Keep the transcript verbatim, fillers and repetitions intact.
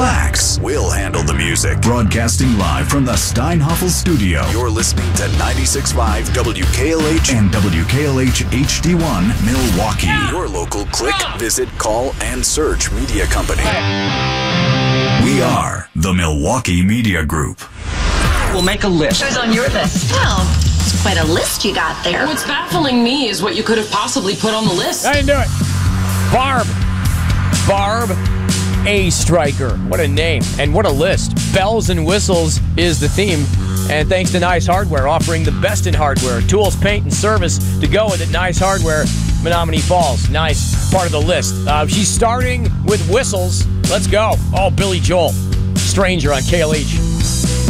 relax. We'll handle the music. Broadcasting live from the Steinhoffel studio. You're listening to ninety-six point five W K L H and W K L H H D one Milwaukee. Your local click, visit, call, and search media company. We are the Milwaukee Media Group. We'll make a list. Who's on your list? Well, it's quite a list you got there. What's baffling me is what you could have possibly put on the list. I didn't do it. Barb. Barb A. Striker. What a name. And what a list. Bells and whistles is the theme. And thanks to Nice Hardware, offering the best in hardware. Tools, paint, and service to go with it. Nice Hardware, Menominee Falls. Nice. Part of the list. Uh, she's starting with whistles. Let's go. Oh, Billy Joel. Stranger on K L H.